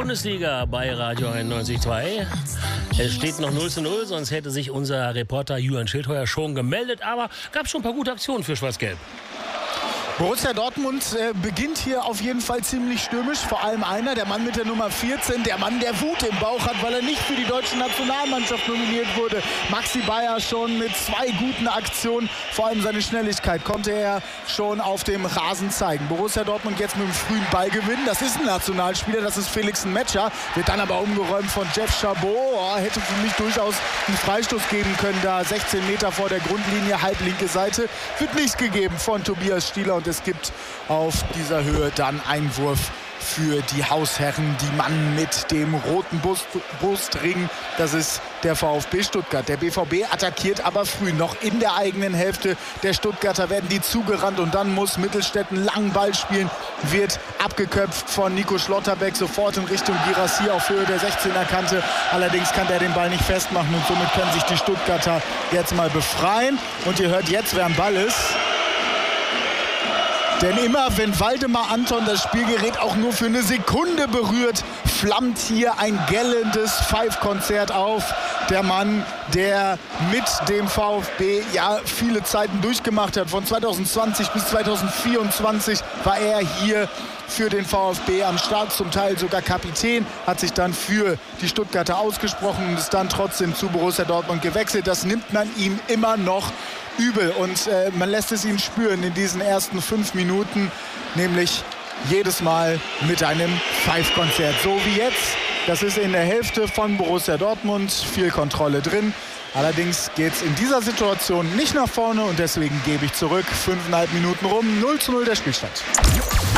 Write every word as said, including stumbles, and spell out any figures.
Bundesliga bei Radio einundneunzig Komma zwei. Es steht noch null zu null, sonst hätte sich unser Reporter Julian Schildheuer schon gemeldet. Aber gab schon ein paar gute Aktionen für Schwarz-Gelb. Borussia Dortmund äh, beginnt hier auf jeden Fall ziemlich stürmisch. Vor allem einer, der Mann mit der Nummer vierzehn, der Mann, der Wut im Bauch hat, weil er nicht für die deutsche Nationalmannschaft nominiert wurde. Maxi Bayer schon mit zwei guten Aktionen. Vor allem seine Schnelligkeit konnte er schon auf dem Rasen zeigen. Borussia Dortmund jetzt mit einem frühen Ballgewinn. Das ist ein Nationalspieler, das ist Felix Metscher. Wird dann aber umgeräumt von Jeff Chabot. Oh, hätte für mich durchaus einen Freistoß geben können. Da sechzehn Meter vor der Grundlinie, halblinke Seite. Wird nicht gegeben von Tobias Stieler. Und es gibt auf dieser Höhe dann Einwurf für die Hausherren, die Mann mit dem roten Brust, Brustring. Das ist der VfB Stuttgart. Der B V B attackiert aber früh, noch in der eigenen Hälfte. Der Stuttgarter werden die zugerannt und dann muss Mittelstädt einen langen Ball spielen. Wird abgeköpft von Nico Schlotterbeck, sofort in Richtung Guirassy auf Höhe der sechzehner Kante. Allerdings kann der den Ball nicht festmachen und somit können sich die Stuttgarter jetzt mal befreien. Und ihr hört jetzt, wer am Ball ist. Denn immer, wenn Waldemar Anton das Spielgerät auch nur für eine Sekunde berührt, flammt hier ein gellendes Pfeifkonzert auf. Der Mann, der mit dem VfB ja viele Zeiten durchgemacht hat. Von zweitausendzwanzig bis zweitausendvierundzwanzig war er hier für den VfB am Start, zum Teil sogar Kapitän, hat sich dann für die Stuttgarter ausgesprochen und ist dann trotzdem zu Borussia Dortmund gewechselt. Das nimmt man ihm immer noch übel und äh, man lässt es ihn spüren in diesen ersten fünf Minuten, nämlich jedes Mal mit einem Pfeifkonzert. So wie jetzt, das ist in der Hälfte von Borussia Dortmund, viel Kontrolle drin. Allerdings geht es in dieser Situation nicht nach vorne und deswegen gebe ich zurück. Fünfeinhalb Minuten rum, null zu null der Spielstand.